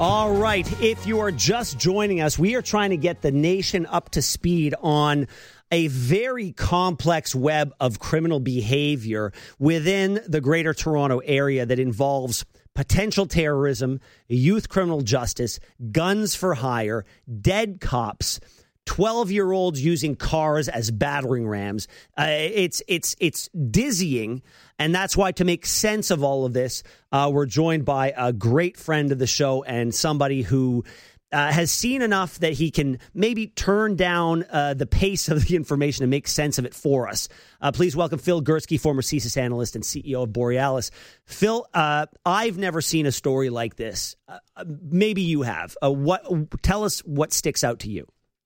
All right. If you are just joining us, we are trying to get the nation up to speed on a very complex web of criminal behavior within the Greater Toronto area that involves potential terrorism, youth criminal justice, guns for hire, dead cops, 12-year-olds using cars as battering rams. It's dizzying, and that's why, to make sense of all of this, we're joined by a great friend of the show and somebody who has seen enough that he can maybe turn down the pace of the information and make sense of it for us. Please welcome Phil Gursky, former CSIS analyst and CEO of Borealis. Phil, I've never seen a story like this. Maybe you have. Tell us what sticks out to you.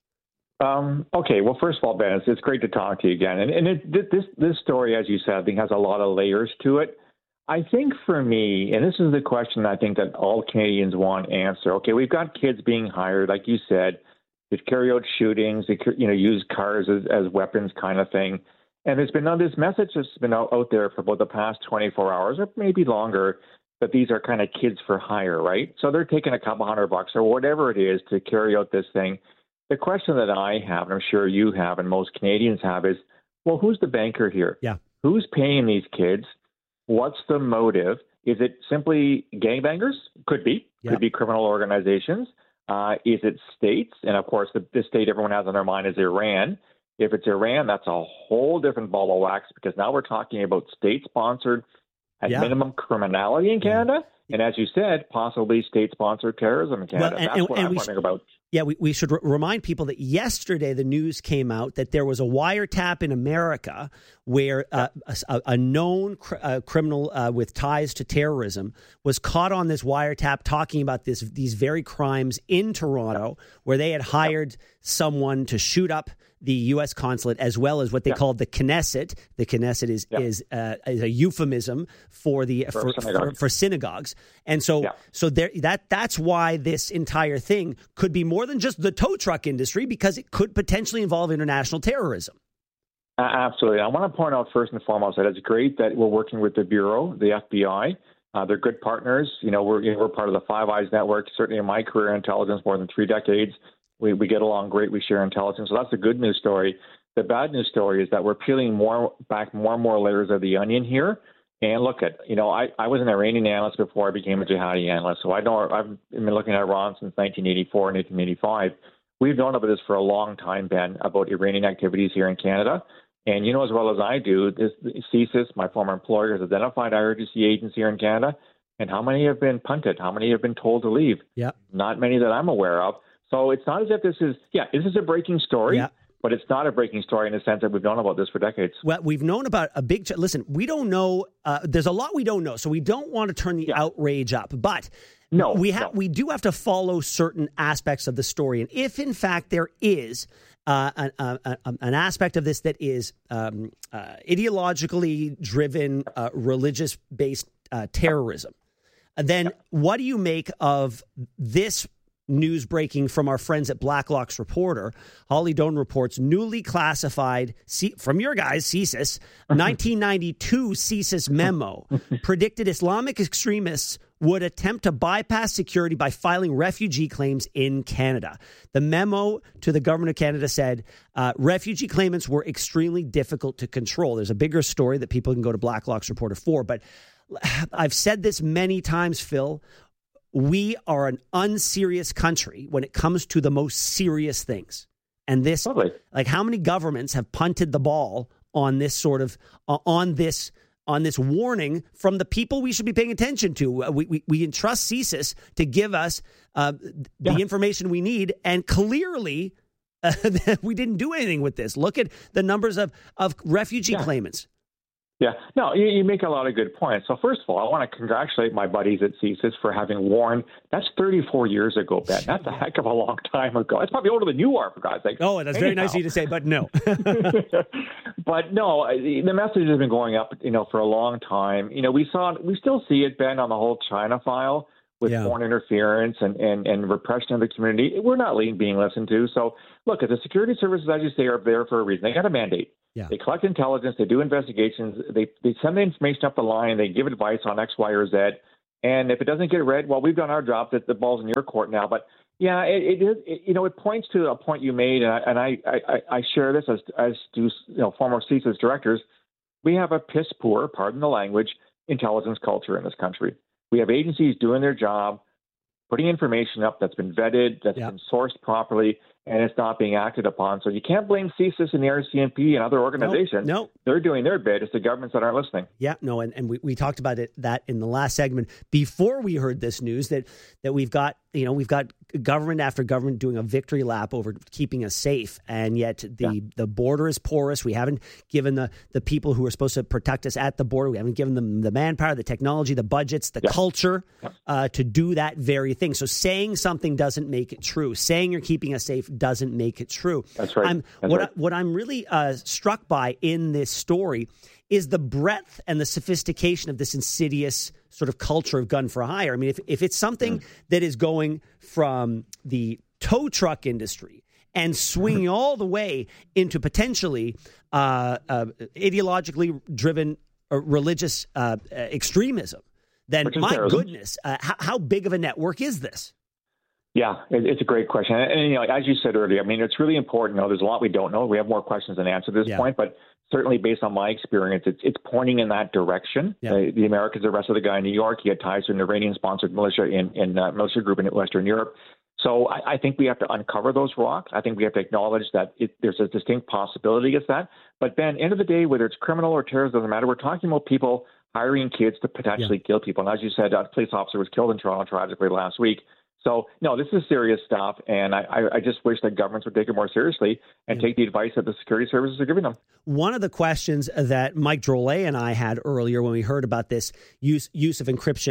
Okay. Well, first of all, Ben, it's great to talk to you again. And this story, as you said, I think has a lot of layers to it. I think for me, and this is the question I think that all Canadians want answer. Okay, we've got kids being hired, like you said, to carry out shootings, they use cars as weapons, kind of thing. And there's been this message that's been out there for about the past 24 hours, or maybe longer, that these are kind of kids for hire, right? So they're taking a couple $100 or whatever it is to carry out this thing. The question that I have, and I'm sure you have, and most Canadians have, is, well, who's the banker here? Yeah. Who's paying these kids? What's the motive? Is it simply gangbangers? Could be. Yeah. Could be criminal organizations. Is it states? And, of course, the state everyone has on their mind is Iran. If it's Iran, that's a whole different ball of wax, because now we're talking about state-sponsored, at minimum, criminality in Canada. And as you said, possibly state-sponsored terrorism in Canada. That's what I'm wondering about. Yeah, we should remind people that yesterday the news came out that there was a wiretap in America where a known criminal with ties to terrorism was caught on this wiretap talking about these very crimes in Toronto, where they had hired someone to shoot up the U.S. consulate, as well as what they called the Knesset. The Knesset is a euphemism for synagogues, and so that's why this entire thing could be more than just the tow truck industry, because it could potentially involve international terrorism. Absolutely. I want to point out first and foremost that it's great that we're working with the Bureau, the FBI. They're good partners. We're part of the Five Eyes network. Certainly in my career in intelligence, more than 3 decades. We get along great. We share intelligence. So that's the good news story. The bad news story is that we're peeling back more and more layers of the onion here. And look I was an Iranian analyst before I became a jihadi analyst. So I've been looking at Iran since 1984 and 1885. We've known about this for a long time, Ben, about Iranian activities here in Canada. And as well as I do, CSIS, my former employer, has identified IRGC agents here in Canada. And how many have been punted? How many have been told to leave? Yeah. Not many that I'm aware of. So it's not as if this is a breaking story, but it's not a breaking story in the sense that we've known about this for decades. Well, we've known about a big, listen, we don't know, there's a lot we don't know, so we don't want to turn the outrage up, but we do have to follow certain aspects of the story. And if in fact there is an aspect of this that is ideologically driven, religious-based terrorism, then what do you make of this news breaking from our friends at Blacklock's Reporter? Holly Doan reports newly classified, from your guys, CSIS, 1992 CSIS memo predicted Islamic extremists would attempt to bypass security by filing refugee claims in Canada. The memo to the government of Canada said refugee claimants were extremely difficult to control. There's a bigger story that people can go to Blacklock's Reporter for, but I've said this many times, Phil. We are an unserious country when it comes to the most serious things. And this, like, how many governments have punted the ball on this sort of, on this warning from the people we should be paying attention to? We entrust CSIS to give us the information we need, and clearly we didn't do anything with this. Look at the numbers of refugee claimants. Yeah, no, you make a lot of good points. So first of all, I want to congratulate my buddies at CSIS for having warned. That's 34 years ago, Ben. That's a heck of a long time ago. It's probably older than you are, for God's sake. Oh, that's very nice of you to say, but no. But no, the message has been going up, for a long time. We still see it, Ben, on the whole China file with foreign interference and repression of the community. We're not being listened to. So look, the security services, as you say, are there for a reason. They got a mandate. Yeah. They collect intelligence. They do investigations. They send the information up the line. They give advice on X, Y, or Z. And if it doesn't get read, well, we've done our job. That the ball's in your court now. But yeah, it points to a point you made, and I share this as do former CSIS directors. We have a piss poor, pardon the language, intelligence culture in this country. We have agencies doing their job, putting information up that's been vetted, that's been sourced properly, and it's not being acted upon. So you can't blame CSIS and the RCMP and other organizations. No. They're doing their bit. It's the governments that aren't listening. Yeah, no, and we talked about that in the last segment before we heard this news that we've got government after government doing a victory lap over keeping us safe, and yet the border is porous. We haven't given the people who are supposed to protect us at the border, we haven't given them the manpower, the technology, the budgets, the culture to do that very thing. So saying something doesn't make it true. Saying you're keeping us safe doesn't make it true. That's right. What I'm really struck by in this story is the breadth and the sophistication of this insidious sort of culture of gun for hire. I mean, if it's something that is going from the tow truck industry and swinging all the way into potentially ideologically driven religious extremism, then my goodness, how big of a network is this? Yeah, it's a great question. And as you said earlier, I mean, it's really important. There's a lot we don't know. We have more questions than answers at this point, but certainly based on my experience, it's pointing in that direction. Yeah. The Americans arrested a guy in New York. He had ties to an Iranian-sponsored militia in militia group in Western Europe. So I think we have to uncover those rocks. I think we have to acknowledge that there's a distinct possibility against that. But Ben, end of the day, whether it's criminal or terrorist, doesn't matter. We're talking about people hiring kids to potentially kill people. And as you said, a police officer was killed in Toronto tragically last week. So, no, this is serious stuff, and I just wish that governments would take it more seriously and take the advice that the security services are giving them. One of the questions that Mike Drolet and I had earlier when we heard about this use of encrypted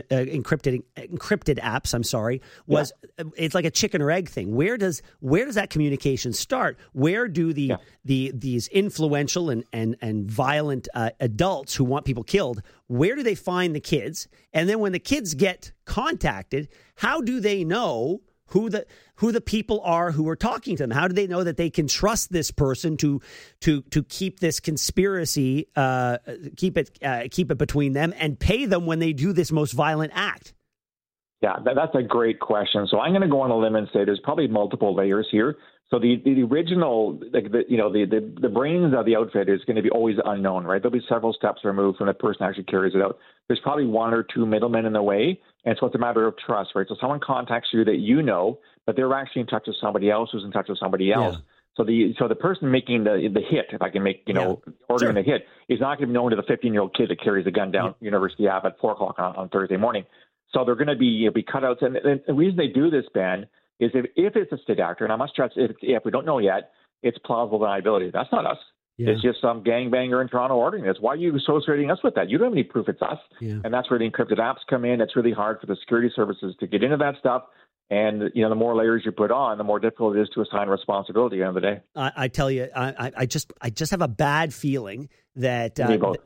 apps, was it's like a chicken or egg thing. Where does that communication start? Where do these influential and violent adults who want people killed, where do they find the kids? And then when the kids get contacted, how do they know who the people are who are talking to them? How do they know that they can trust this person to keep this conspiracy, keep it between them and pay them when they do this most violent act? Yeah, that's a great question. So I'm going to go on a limb and say there's probably multiple layers here. So the original, the brains of the outfit is going to be always unknown, right? There'll be several steps removed from the person who actually carries it out. There's probably one or two middlemen in the way, and so it's a matter of trust, right? So someone contacts you that you know, but they're actually in touch with somebody else who's in touch with somebody else. Yeah. So the person making the hit, if I can make ordering the hit, is not going to be known to the 15-year-old kid that carries a gun down University Ave at 4:00 on Thursday morning. So they're going to be cutouts, and the reason they do this, Ben, is if it's a state actor, and I must stress, if we don't know yet, it's plausible deniability. That's not us. Yeah. It's just some gangbanger in Toronto ordering this. Why are you associating us with that? You don't have any proof it's us. Yeah. And that's where the encrypted apps come in. It's really hard for the security services to get into that stuff. And, the more layers you put on, the more difficult it is to assign responsibility at the end of the day. I tell you, I just have a bad feeling that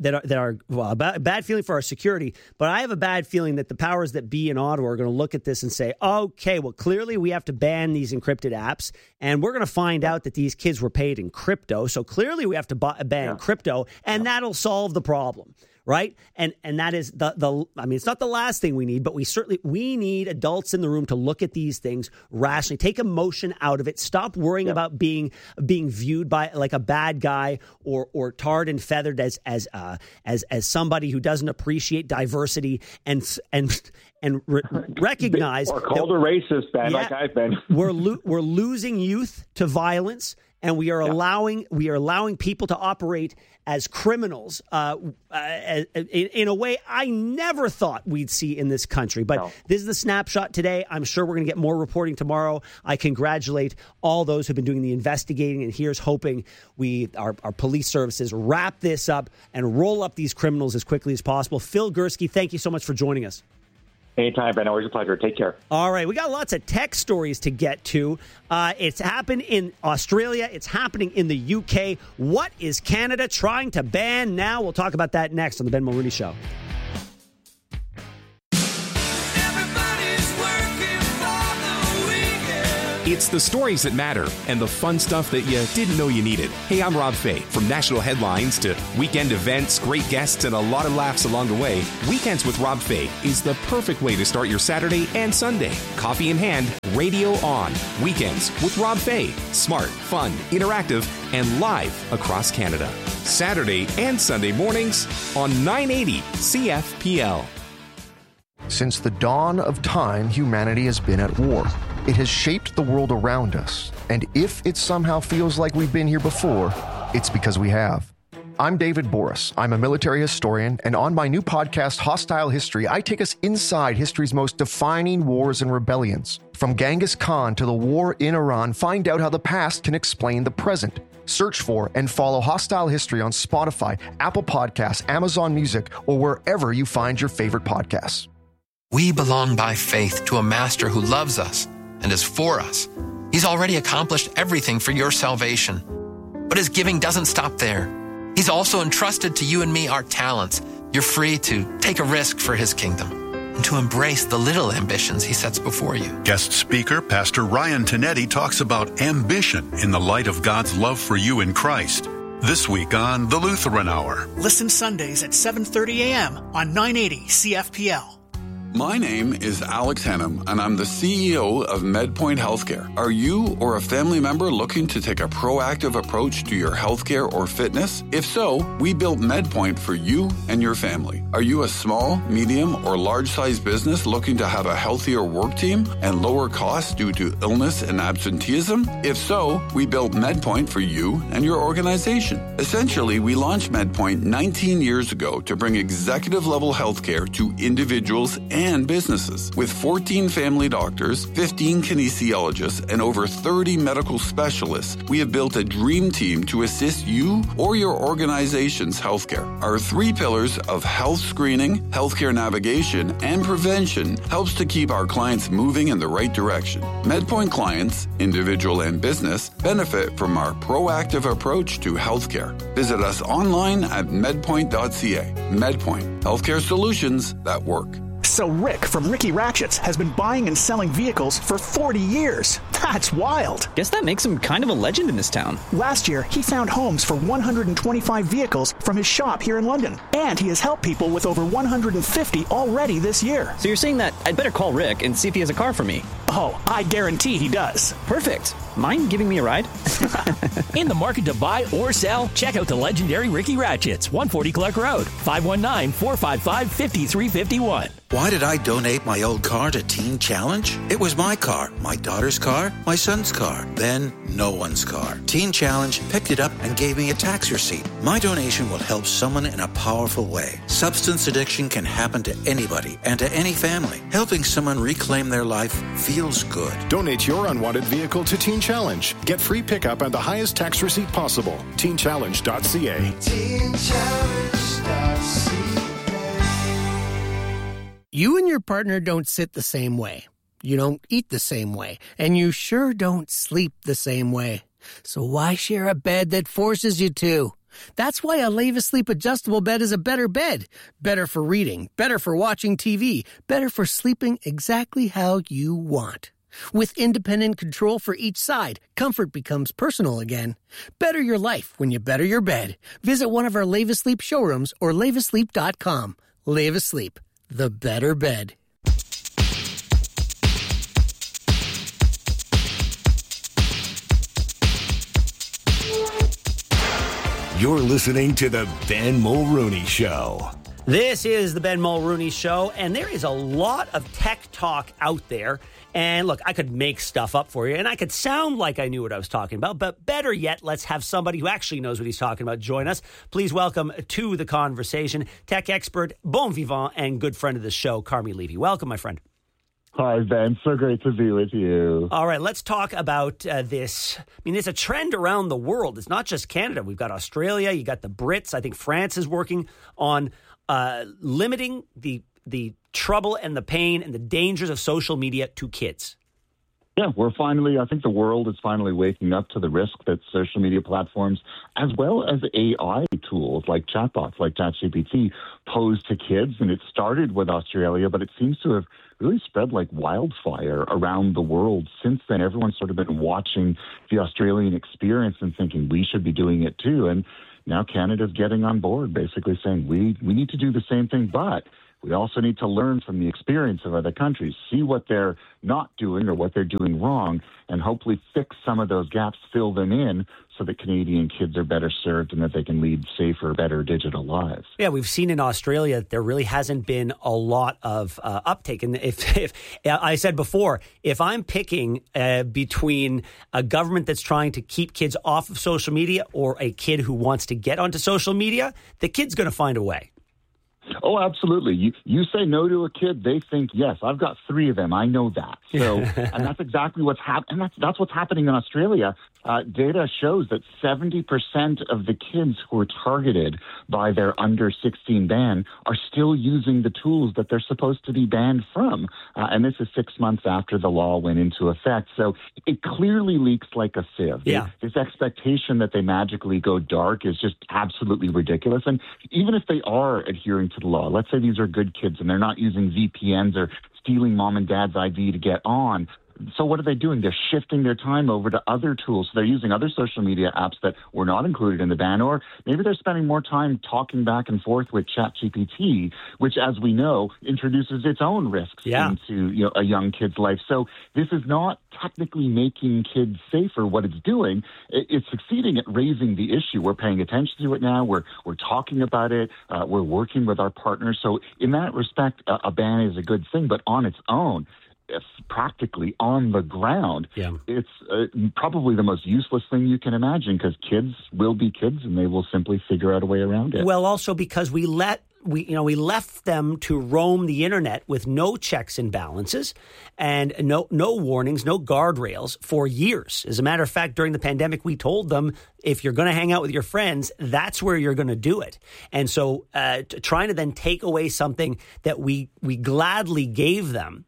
bad feeling for our security, but I have a bad feeling that the powers that be in Ottawa are going to look at this and say, okay, well, clearly we have to ban these encrypted apps, and we're going to find out that these kids were paid in crypto, so clearly we have to ban crypto, and that'll solve the problem. Right. And that is it's not the last thing we need, but we need adults in the room to look at these things rationally, take emotion out of it, stop worrying about being viewed by like a bad guy or tarred and feathered as somebody who doesn't appreciate diversity and recognize or called a racist, Ben, like I've been. We're losing youth to violence. And we are allowing people to operate as criminals in a way I never thought we'd see in this country. But this is the snapshot today. I'm sure we're going to get more reporting tomorrow. I congratulate all those who've been doing the investigating. And here's hoping our police services wrap this up and roll up these criminals as quickly as possible. Phil Gurski, thank you so much for joining us. Anytime, Ben. Always a pleasure. Take care. All right. We got lots of tech stories to get to. It's happened in Australia. It's happening in the UK. What is Canada trying to ban now? We'll talk about that next on The Ben Mulroney Show. Everybody's working for the weekend. It's the stories that matter and the fun stuff that you didn't know you needed. Hey, I'm Rob Fay. From national headlines to weekend events, great guests, and a lot of laughs along the way, Weekends with Rob Fay is the perfect way to start your Saturday and Sunday. Coffee in hand, radio on. Weekends with Rob Fay. Smart, fun, interactive, and live across Canada. Saturday and Sunday mornings on 980 CFPL. Since the dawn of time, humanity has been at war. It has shaped the world around us. And if it somehow feels like we've been here before, it's because we have. I'm David Boris. I'm a military historian, and on my new podcast, Hostile History, I take us inside history's most defining wars and rebellions. From Genghis Khan to the war in Iran, find out how the past can explain the present. Search for and follow Hostile History on Spotify, Apple Podcasts, Amazon Music, or wherever you find your favorite podcasts. We belong by faith to a master who loves us and is for us. He's already accomplished everything for your salvation. But his giving doesn't stop there. He's also entrusted to you and me our talents. You're free to take a risk for his kingdom and to embrace the little ambitions he sets before you. Guest speaker, Pastor Ryan Tinetti, talks about ambition in the light of God's love for you in Christ. This week on The Lutheran Hour. Listen Sundays at 7:30 a.m. on 980 CFPL. My name is Alex Hennum, and I'm the CEO of MedPoint Healthcare. Are you or a family member looking to take a proactive approach to your healthcare or fitness? If so, we built MedPoint for you and your family. Are you a small, medium, or large-sized business looking to have a healthier work team and lower costs due to illness and absenteeism? If so, we built MedPoint for you and your organization. Essentially, we launched MedPoint 19 years ago to bring executive-level healthcare to individuals and businesses. With 14 family doctors, 15 kinesiologists, and over 30 medical specialists, we have built a dream team to assist you or your organization's healthcare. Our 3 pillars of health screening, healthcare navigation, and prevention helps to keep our clients moving in the right direction. MedPoint clients, individual and business, benefit from our proactive approach to healthcare. Visit us online at medpoint.ca. MedPoint, healthcare solutions that work. So Rick from Ricky Ratchets has been buying and selling vehicles for 40 years. That's wild. Guess that makes him kind of a legend in this town. Last year, he found homes for 125 vehicles from his shop here in London. And he has helped people with over 150 already this year. So you're saying that I'd better call Rick and see if he has a car for me? Oh, I guarantee he does. Perfect. Mind giving me a ride? In the market to buy or sell? Check out the legendary Ricky Ratchets, 140 Clark Road, 519-455-5351. Why did I donate my old car to Teen Challenge? It was my car, my daughter's car, my son's car, then no one's car. Teen Challenge picked it up and gave me a tax receipt. My donation will help someone in a powerful way. Substance addiction can happen to anybody and to any family. Helping someone reclaim their life feels good. Donate your unwanted vehicle to Teen Challenge. Get free pickup and the highest tax receipt possible. TeenChallenge.ca. TeenChallenge.ca. You and your partner don't sit the same way. You don't eat the same way. And you sure don't sleep the same way. So why share a bed that forces you to? That's why a Leva Sleep adjustable bed is a better bed. Better for reading, better for watching TV, better for sleeping exactly how you want. With independent control for each side, comfort becomes personal again. Better your life when you better your bed. Visit one of our Leva Sleep showrooms or levasleep.com. Leva Sleep, the better bed. You're listening to the Ben Mulrooney Show. This is the Ben Mulrooney Show, and there is a lot of tech talk out there. And look, I could make stuff up for you, and I could sound like I knew what I was talking about, but better yet, let's have somebody who actually knows what he's talking about join us. Please welcome to the conversation tech expert, bon vivant, and good friend of the show, Carmi Levy. Welcome, my friend. Hi, Ben. So great to be with you. All right, let's talk about this. I mean, it's a trend around the world. It's not just Canada. We've got Australia. You got the Brits. I think France is working on limiting the trouble and the pain and the dangers of social media to kids. Yeah, I think the world is finally waking up to the risk that social media platforms, as well as AI tools like chatbots, like ChatGPT, pose to kids. And it started with Australia, but it seems to have really spread like wildfire around the world. Since then, everyone's sort of been watching the Australian experience and thinking we should be doing it too. And now Canada's getting on board, basically saying we need to do the same thing, but we also need to learn from the experience of other countries, see what they're not doing or what they're doing wrong, and hopefully fix some of those gaps, fill them in so that Canadian kids are better served and that they can lead safer, better digital lives. Yeah, we've seen in Australia that there really hasn't been a lot of uptake. And if I said before, if I'm picking between a government that's trying to keep kids off of social media or a kid who wants to get onto social media, the kid's going to find a way. Oh, absolutely. You say no to a kid, they think, yes, I've got 3 of them. I know that. So, and that's exactly what's happening. And that's what's happening in Australia. Data shows that 70% of the kids who are targeted by their under 16 ban are still using the tools that they're supposed to be banned from. And this is 6 months after the law went into effect. So it clearly leaks like a sieve. Yeah. This expectation that they magically go dark is just absolutely ridiculous. And even if they are adhering to the law, let's say these are good kids and they're not using VPNs or stealing mom and dad's ID to get on. So what are they doing? They're shifting their time over to other tools. So they're using other social media apps that were not included in the ban, or maybe they're spending more time talking back and forth with ChatGPT, which, as we know, introduces its own risks into a young kid's life. So this is not technically making kids safer. What it's doing, it's succeeding at raising the issue. We're paying attention to it now. We're talking about it. We're working with our partners. So in that respect, a ban is a good thing. But on its own, practically on the ground, it's probably the most useless thing you can imagine, because kids will be kids and they will simply figure out a way around it. Well, also because we left them to roam the internet with no checks and balances and no warnings, no guardrails for years. As a matter of fact, during the pandemic, we told them, if you're going to hang out with your friends, that's where you're going to do it. And so trying to then take away something that we gladly gave them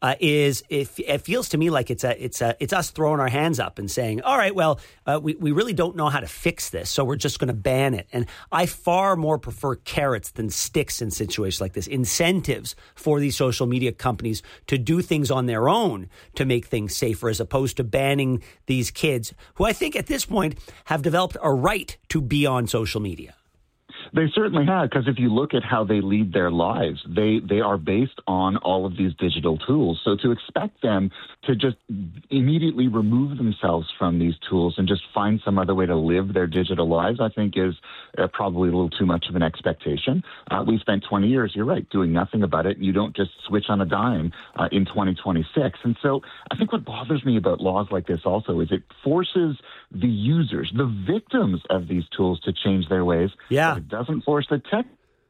it feels to me like it's us throwing our hands up and saying, all right, well, we really don't know how to fix this, so we're just going to ban it. And I far more prefer carrots than sticks in situations like this, incentives for these social media companies to do things on their own to make things safer, as opposed to banning these kids who I think at this point have developed a right to be on social media. They certainly have, because if you look at how they lead their lives, they are based on all of these digital tools. So to expect them to just immediately remove themselves from these tools and just find some other way to live their digital lives, I think is probably a little too much of an expectation. We spent 20 years, you're right, doing nothing about it. You don't just switch on a dime in 2026. And so I think what bothers me about laws like this also is it forces the users, the victims of these tools, to change their ways. Yeah. It doesn't force the tech.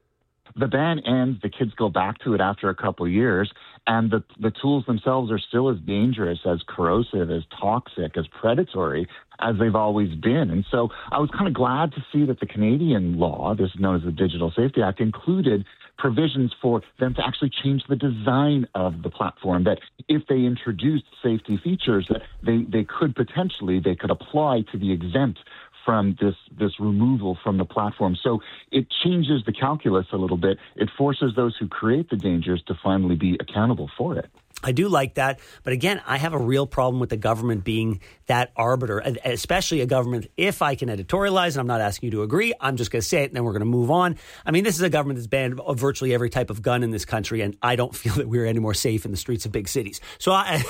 The ban ends, the kids go back to it after a couple of years, and the tools themselves are still as dangerous, as corrosive, as toxic, as predatory as they've always been. And so I was kind of glad to see that the Canadian law, this is known as the Digital Safety Act, included provisions for them to actually change the design of the platform, that if they introduced safety features, that they could apply to be exempt from this removal from the platform. So it changes the calculus a little bit. It forces those who create the dangers to finally be accountable for it. I do like that. But again, I have a real problem with the government being that arbiter, especially a government. If I can editorialize, and I'm not asking you to agree, I'm just going to say it and then we're going to move on. I mean, this is a government that's banned virtually every type of gun in this country, and I don't feel that we're any more safe in the streets of big cities. So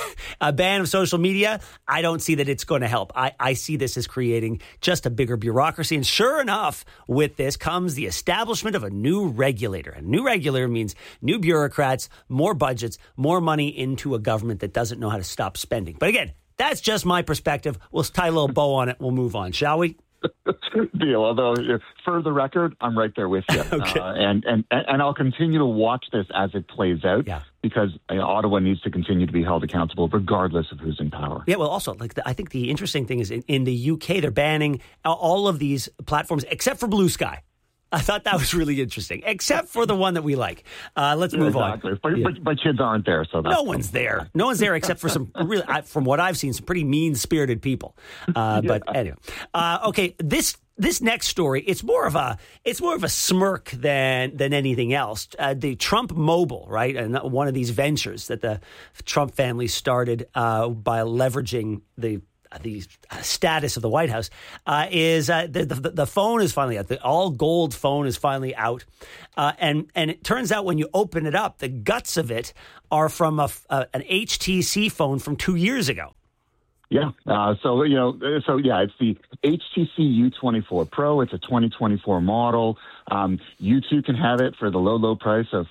a ban of social media, I don't see that it's going to help. I see this as creating just a bigger bureaucracy. And sure enough, with this comes the establishment of a new regulator. A new regulator means new bureaucrats, more budgets, more money into a government that doesn't know how to stop spending. But again, that's just my perspective. We'll tie a little bow on it. We'll move on, shall we? Deal. Although, for the record, I'm right there with you. Okay. And I'll continue to watch this as it plays out, because Ottawa needs to continue to be held accountable regardless of who's in power. Yeah, well, also, I think the interesting thing is in the UK, they're banning all of these platforms except for Blue Sky. I thought that was really interesting, except for the one that we like. Let's move on. But kids aren't there, so no one's there. No one's there except for some really, from what I've seen, some pretty mean-spirited people. But anyway, okay. This next story, it's more of a smirk than anything else. The Trump Mobile, right, and one of these ventures that the Trump family started by leveraging the status of the White House, is the phone is finally out. The all gold phone is finally out, and it turns out when you open it up, the guts of it are from an HTC phone from 2 years ago. Yeah. It's the HTC U24 Pro. It's a 2024 model. You too can have it for the low price of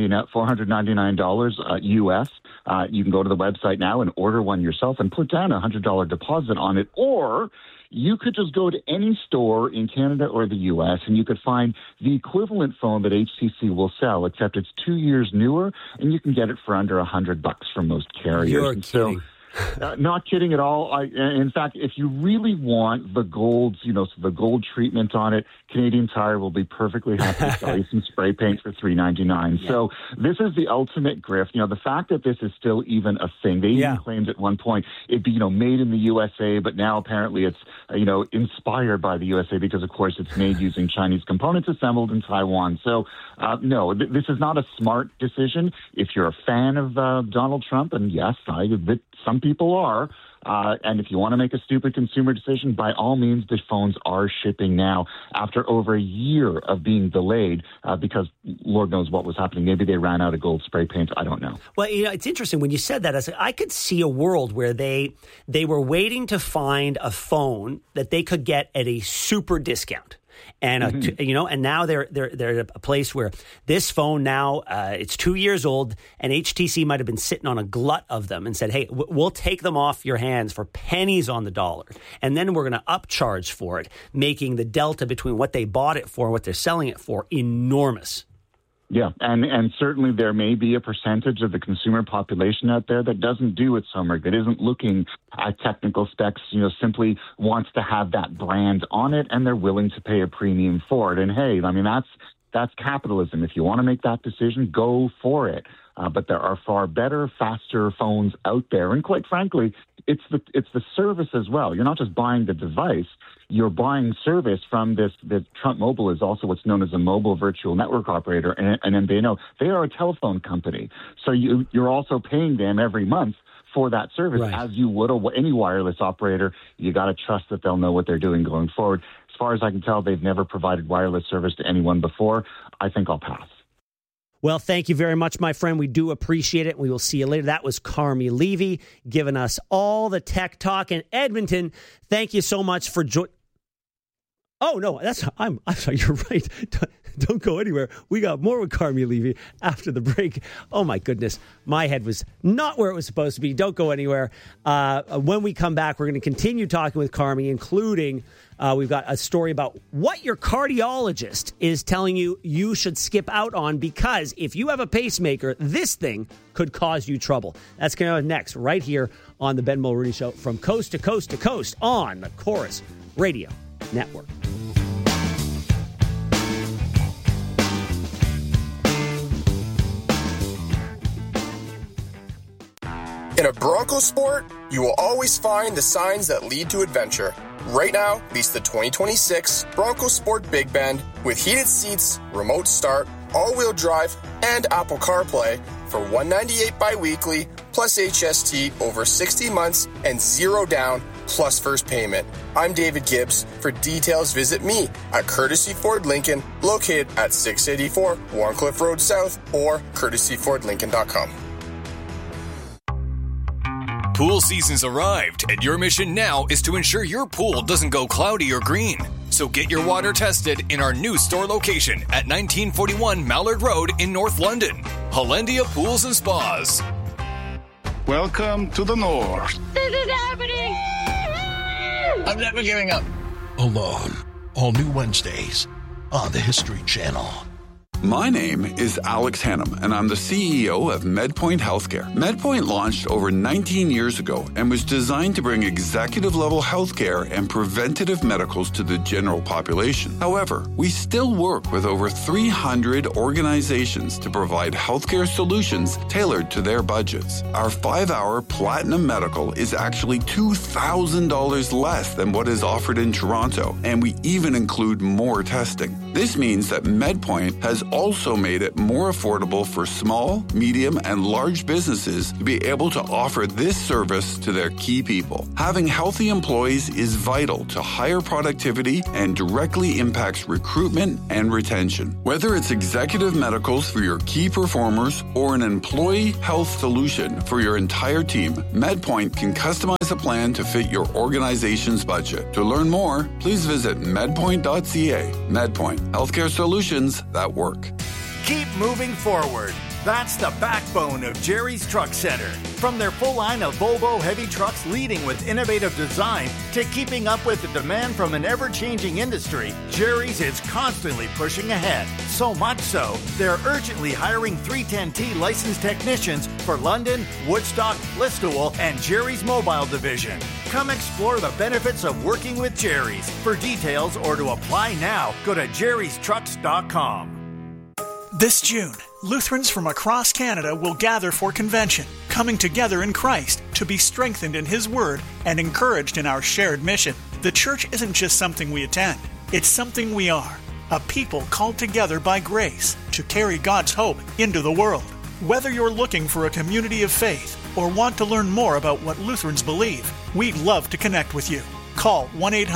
$499 US. You can go to the website now and order one yourself and put down a $100 deposit on it, or you could just go to any store in Canada or the U.S. and you could find the equivalent phone that HTC will sell, except it's 2 years newer, and you can get it for under $100 from most carriers. You're kidding. Not kidding at all. In fact, if you really want the gold, the gold treatment on it, Canadian Tire will be perfectly happy to sell you some spray paint for $3.99. Yeah. So this is the ultimate grift. The fact that this is still even a thing. They even claimed at one point it'd be, made in the USA, but now apparently it's, inspired by the USA because, of course, it's made using Chinese components assembled in Taiwan. So, no, this is not a smart decision. If you're a fan of Donald Trump, and yes, I admit some people are, and if you want to make a stupid consumer decision, by all means, the phones are shipping now after over a year of being delayed because Lord knows what was happening. Maybe they ran out of gold spray paint. I don't know. Well, it's interesting when you said that. I could see a world where they were waiting to find a phone that they could get at a super discount. And and now they're at a place where this phone now it's 2 years old, and HTC might have been sitting on a glut of them and said, "Hey, we'll take them off your hands for pennies on the dollar, and then we're going to upcharge for it," making the delta between what they bought it for and what they're selling it for enormous. Yeah, and certainly there may be a percentage of the consumer population out there that doesn't do its homework, that isn't looking at technical specs, simply wants to have that brand on it, and they're willing to pay a premium for it. And hey, I mean, that's capitalism. If you want to make that decision, go for it. But there are far better, faster phones out there, and quite frankly, it's the service as well. You're not just buying the device. You're buying service from this. The Trump Mobile is also what's known as a mobile virtual network operator, and MVNO. They are a telephone company, so you're also paying them every month for that service, right, as you would any wireless operator. You got to trust that they'll know what they're doing going forward. As far as I can tell, they've never provided wireless service to anyone before. I think I'll pass. Well, thank you very much, my friend. We do appreciate it. We will see you later. That was Carmi Levy giving us all the tech talk in Edmonton. Thank you so much for joining. Oh, no, I'm sorry. You're right. Don't go anywhere. We got more with Carmi Levy after the break. Oh, my goodness. My head was not where it was supposed to be. Don't go anywhere. When we come back, we're going to continue talking with Carmi, including we've got a story about what your cardiologist is telling you should skip out on, because if you have a pacemaker, this thing could cause you trouble. That's coming up next right here on the Ben Mulroney Show, from coast to coast to coast on the Chorus Radio Network. In a Bronco sport, you will always find the signs that lead to adventure. Right now, lease the 2026 Bronco Sport Big Bend with heated seats, remote start, all-wheel drive, and Apple CarPlay for $198 bi-weekly plus HST over 60 months and zero down plus first payment. I'm David Gibbs. For details, visit me at Courtesy Ford Lincoln, located at 684 Warncliffe Road South, or courtesyfordlincoln.com. Pool season's arrived, and your mission now is to ensure your pool doesn't go cloudy or green. So get your water tested in our new store location at 1941 Mallard Road in North London. Hollandia Pools and Spas. Welcome to the North. This is happening! I'm never giving up. Alone. All new Wednesdays on the History Channel. My name is Alex Hannum, and I'm the CEO of MedPoint Healthcare. MedPoint launched over 19 years ago and was designed to bring executive-level healthcare and preventative medicals to the general population. However, we still work with over 300 organizations to provide healthcare solutions tailored to their budgets. Our 5-hour Platinum Medical is actually $2,000 less than what is offered in Toronto, and we even include more testing. This means that MedPoint has also made it more affordable for small, medium, and large businesses to be able to offer this service to their key people. Having healthy employees is vital to higher productivity and directly impacts recruitment and retention. Whether it's executive medicals for your key performers or an employee health solution for your entire team, MedPoint can customize a plan to fit your organization's budget. To learn more, please visit medpoint.ca. MedPoint, healthcare solutions that work. Keep moving forward. That's the backbone of Jerry's Truck Center. From their full line of Volvo heavy trucks leading with innovative design to keeping up with the demand from an ever-changing industry, Jerry's is constantly pushing ahead. So much so, they're urgently hiring 310T licensed technicians for London, Woodstock, Listowel, and Jerry's Mobile Division. Come explore the benefits of working with Jerry's. For details or to apply now, go to jerrystrucks.com. This June, Lutherans from across Canada will gather for convention, coming together in Christ to be strengthened in His Word and encouraged in our shared mission. The church isn't just something we attend, it's something we are, a people called together by grace to carry God's hope into the world. Whether you're looking for a community of faith or want to learn more about what Lutherans believe, we'd love to connect with you. Call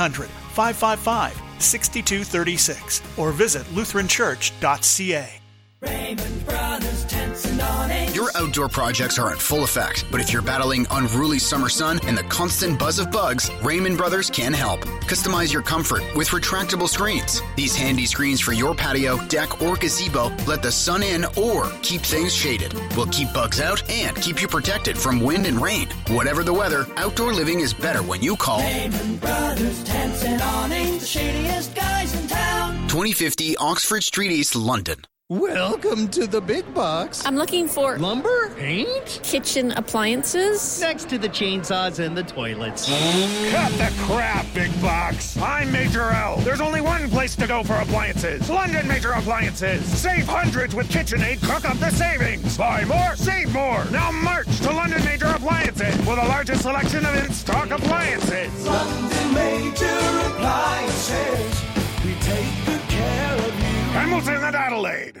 1-800-555-6236 or visit lutheranchurch.ca. Raymond Brothers Tents and Awnings. Your outdoor projects are in full effect, but if you're battling unruly summer sun and the constant buzz of bugs, Raymond Brothers can help. Customize your comfort with retractable screens. These handy screens for your patio, deck, or gazebo let the sun in or keep things shaded. Will keep bugs out and keep you protected from wind and rain. Whatever the weather, outdoor living is better when you call Raymond Brothers Tents and Awnings, the shadiest guys in town. 2050 Oxford Street East, London. Welcome to the big box. I'm looking for lumber, paint, kitchen appliances. Next to the chainsaws and the toilets. Cut the crap, big box. I'm Major L. There's only one place to go for appliances. London Major Appliances. Save hundreds with KitchenAid. Cook up the savings. Buy more, save more. Now march to London Major Appliances with the largest selection of in-stock appliances. London Major Appliances. We take good care of you. Hamilton and Adelaide.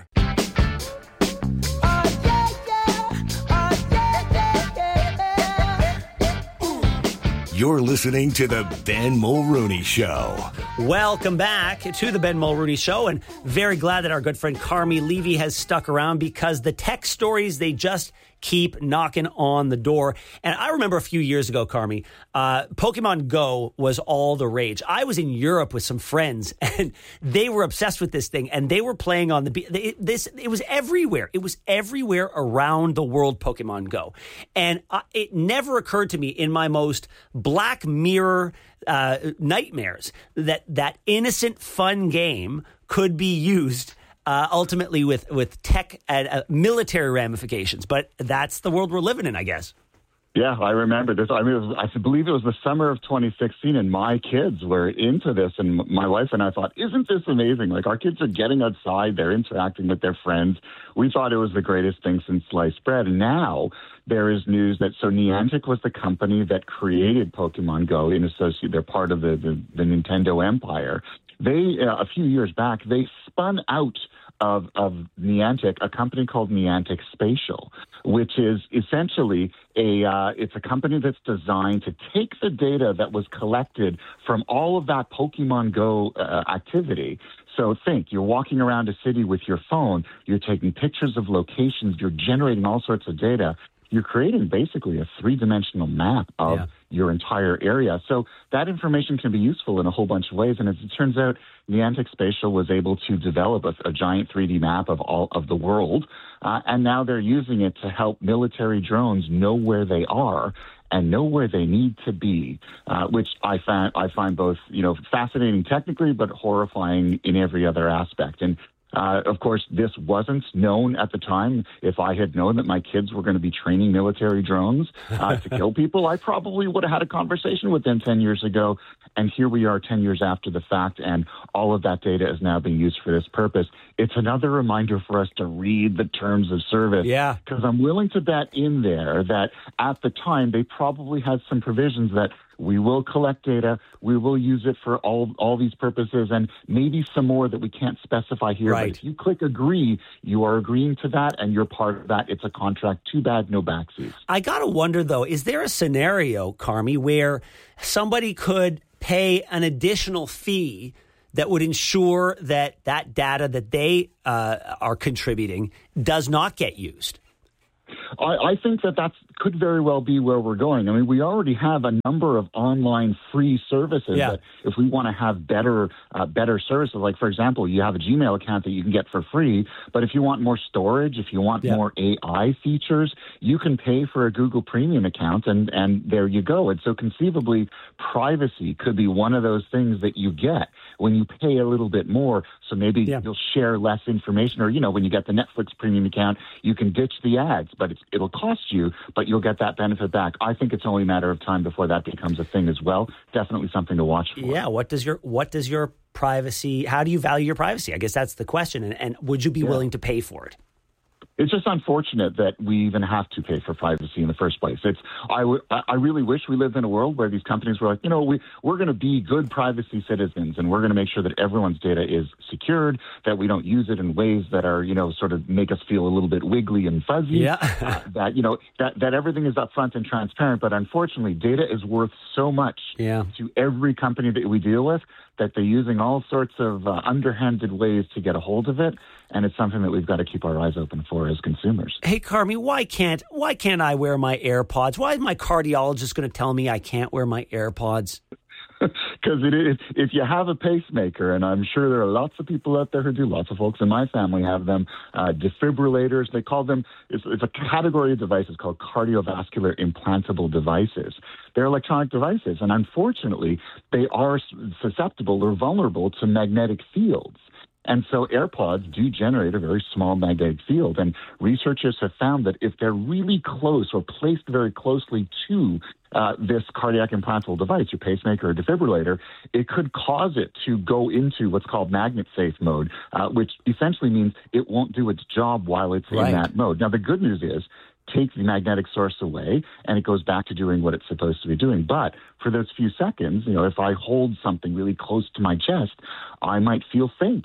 You're listening to the Ben Mulrooney Show. Welcome back to the Ben Mulrooney Show, and very glad that our good friend Carmi Levy has stuck around because the tech stories, they just keep knocking on the door. And I remember a few years ago, Carmi, Pokemon Go was all the rage. I was in Europe with some friends, and they were obsessed with this thing, and they were playing on it was everywhere. It was everywhere around the world, Pokemon Go. And it never occurred to me in my most Black Mirror nightmares that innocent, fun game could be used ultimately with tech and military ramifications. But that's the world we're living in, I guess. Yeah, I remember this. I mean, I believe it was the summer of 2016, and my kids were into this, and my wife and I thought, isn't this amazing? Like, our kids are getting outside, they're interacting with their friends. We thought it was the greatest thing since sliced bread. And now there is news that, so Niantic was the company that created Pokemon Go they're part of the Nintendo empire. They, a few years back, they spun out of Niantic a company called Niantic Spatial, which is essentially it's a company that's designed to take the data that was collected from all of that Pokemon Go activity. So think, you're walking around a city with your phone, you're taking pictures of locations, you're generating all sorts of data. You're creating basically a three-dimensional map of your entire area. So that information can be useful in a whole bunch of ways. And as it turns out, Niantic Spatial was able to develop a giant 3D map of all of the world. And now they're using it to help military drones know where they are and know where they need to be, which I find both, fascinating technically, but horrifying in every other aspect. And Of course, this wasn't known at the time. If I had known that my kids were going to be training military drones to kill people, I probably would have had a conversation with them 10 years ago. And here we are 10 years after the fact, and all of that data is now being used for this purpose. It's another reminder for us to read the terms of service. Yeah. Because I'm willing to bet in there that at the time they probably had some provisions that we will collect data, we will use it for all these purposes, and maybe some more that we can't specify here. Right. But if you click agree, you are agreeing to that, and you're part of that. It's a contract. Too bad, no backseas. I got to wonder, though, is there a scenario, Carmi, where somebody could pay an additional fee that would ensure that that data that they are contributing does not get used? I think that could very well be where we're going. I mean, we already have a number of online free services that if we want to have better services, like, for example, you have a Gmail account that you can get for free, but if you want more storage, if you want more AI features, you can pay for a Google Premium account, and there you go. And so conceivably, privacy could be one of those things that you get when you pay a little bit more. So maybe you'll share less information, or, when you get the Netflix Premium account, you can ditch the ads, but it'll cost you, but you'll get that benefit back. I think it's only a matter of time before that becomes a thing as well. Definitely something to watch for. Yeah. What does your privacy, how do you value your privacy? I guess that's the question. And would you be willing to pay for it? It's just unfortunate that we even have to pay for privacy in the first place. I really wish we lived in a world where these companies were like, we're going to be good privacy citizens, and we're going to make sure that everyone's data is secured, that we don't use it in ways that are, sort of make us feel a little bit wiggly and fuzzy. Yeah. that everything is upfront and transparent. But unfortunately, data is worth so much to every company that we deal with that they're using all sorts of underhanded ways to get a hold of it. And it's something that we've got to keep our eyes open for as consumers. Hey, Carmi, why can't I wear my AirPods? Why is my cardiologist going to tell me I can't wear my AirPods? Because if you have a pacemaker, and I'm sure there are lots of people out there who do, lots of folks in my family have them, defibrillators, they call them, it's a category of devices called cardiovascular implantable devices. They're electronic devices, and unfortunately, they are susceptible or vulnerable to magnetic fields. And so AirPods do generate a very small magnetic field. And researchers have found that if they're really close or placed very closely to this cardiac implantable device, your pacemaker or defibrillator, it could cause it to go into what's called magnet safe mode, which essentially means it won't do its job while it's in that mode. Now, the good news is, take the magnetic source away, and it goes back to doing what it's supposed to be doing. But for those few seconds, if I hold something really close to my chest, I might feel faint.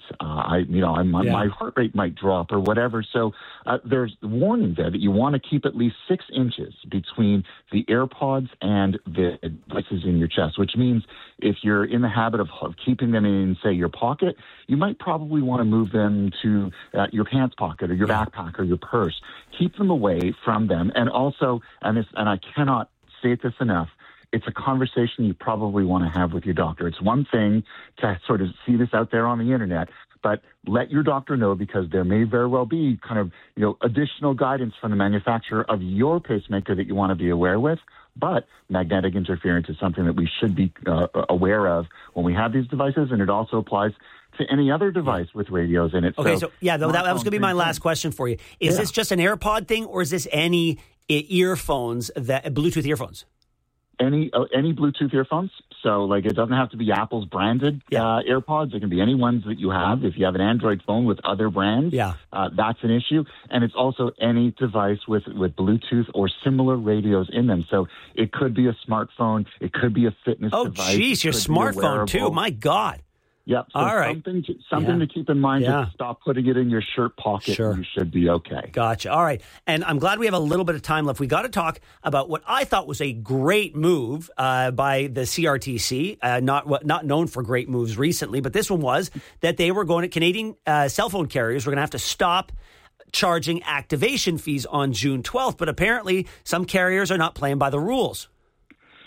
My heart rate might drop or whatever. So there's the warning there that you want to keep at least 6 inches between the AirPods and the devices in your chest, which means if you're in the habit of keeping them in, say, your pocket, you might probably want to move them to your pants pocket or your backpack or your purse. Keep them away from them. And also, and I cannot say this enough, it's a conversation you probably want to have with your doctor. It's one thing to sort of see this out there on the internet, but let your doctor know, because there may very well be kind of, additional guidance from the manufacturer of your pacemaker that you want to be aware with. But magnetic interference is something that we should be aware of when we have these devices, and it also applies to any other device with radios in it. Okay, that was going to be my last question for you. Is this just an AirPod thing, or is this any earphones, Bluetooth earphones? Any Bluetooth earphones. So, it doesn't have to be Apple's branded AirPods. It can be any ones that you have. If you have an Android phone with other brands, that's an issue. And it's also any device with Bluetooth or similar radios in them. So it could be a smartphone. It could be a fitness device. Oh, geez, your smartphone too. My God. Yep. So all right. Something to keep in mind. Just stop putting it in your shirt pocket. Sure. You should be okay. Gotcha. All right. And I'm glad we have a little bit of time left. We got to talk about what I thought was a great move by the CRTC, not known for great moves recently, but this one was that they were going to, Canadian cell phone carriers were going to have to stop charging activation fees on June 12th. But apparently some carriers are not playing by the rules.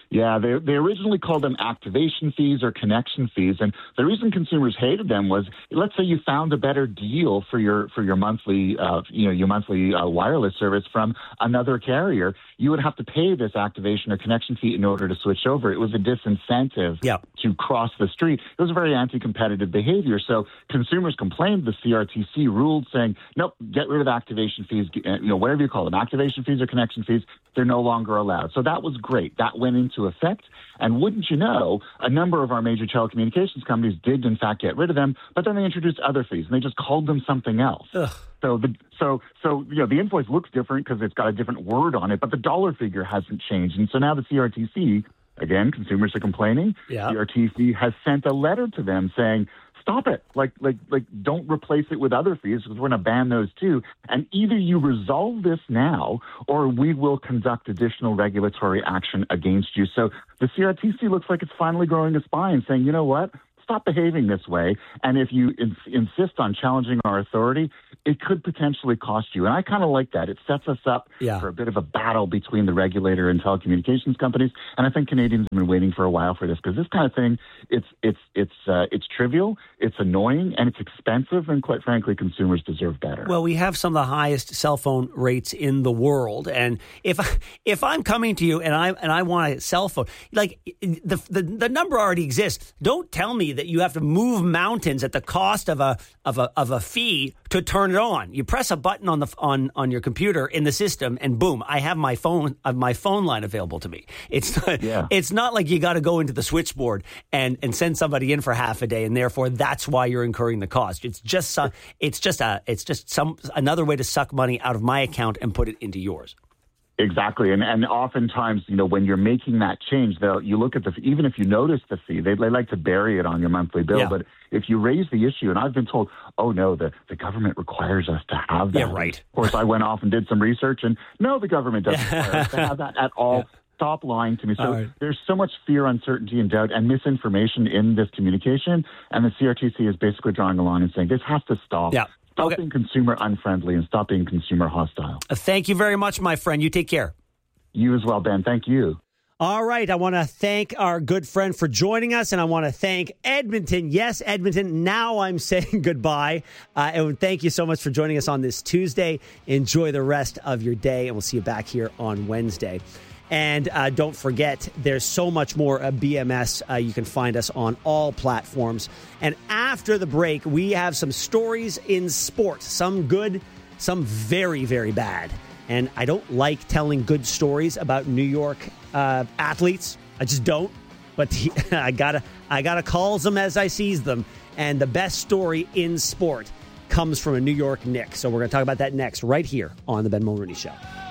Yeah, they originally called them activation fees or connection fees, and the reason consumers hated them was, let's say you found a better deal for your monthly wireless service from another carrier, you would have to pay this activation or connection fee in order to switch over. It was a disincentive to cross the street. It was very anti-competitive behavior. So consumers complained. The CRTC ruled, saying, nope, get rid of activation fees. Whatever you call them, activation fees or connection fees, they're no longer allowed. So that was great. That went into effect. And wouldn't you know, a number of our major telecommunications companies did, in fact, get rid of them, but then they introduced other fees, and they just called them something else. Ugh. So the invoice looks different because it's got a different word on it, but the dollar figure hasn't changed. And so now the CRTC, again, consumers are complaining. Yeah. CRTC has sent a letter to them saying, stop it. Like, don't replace it with other fees because we're going to ban those too. And either you resolve this now or we will conduct additional regulatory action against you. So the CRTC looks like it's finally growing a spine, saying, you know what? Stop behaving this way. And if you insist on challenging our authority, it could potentially cost you. And I kind of like that. It sets us up for a bit of a battle between the regulator and telecommunications companies. And I think Canadians have been waiting for a while for this because this kind of thing, it's trivial, it's annoying, and it's expensive. And quite frankly, consumers deserve better. Well, we have some of the highest cell phone rates in the world. And if I'm coming to you and I want a cell phone, like the number already exists. Don't tell me that you have to move mountains at the cost of a fee to turn it on. You press a button on your computer in the system, and boom, I have my phone line available to me. It's not like you got to go into the switchboard and send somebody in for half a day, and therefore that's why you're incurring the cost. It's just another way to suck money out of my account and put it into yours. Exactly. And oftentimes, when you're making that change, you look at even if you notice the fee, they like to bury it on your monthly bill. Yeah. But if you raise the issue, and I've been told, oh, no, the government requires us to have that. Yeah, right. Of course, I went off and did some research, and no, the government doesn't require us to have that at all. Yeah. Stop lying to me. So there's so much fear, uncertainty, and doubt and misinformation in this communication. And the CRTC is basically drawing a line and saying this has to stop. Yeah. Stop being consumer unfriendly and stop being consumer hostile. Thank you very much, my friend. You take care. You as well, Ben. Thank you. All right. I want to thank our good friend for joining us, and I want to thank Edmonton. Yes, Edmonton. Now I'm saying goodbye. And thank you so much for joining us on this Tuesday. Enjoy the rest of your day, and we'll see you back here on Wednesday. And don't forget, there's so much more BMS. You can find us on all platforms. And after the break, we have some stories in sports. Some good, some very, very bad. And I don't like telling good stories about New York athletes. I just don't. But I gotta call them as I sees them. And the best story in sport comes from a New York Knicks. So we're going to talk about that next, right here on The Ben Mulroney Show.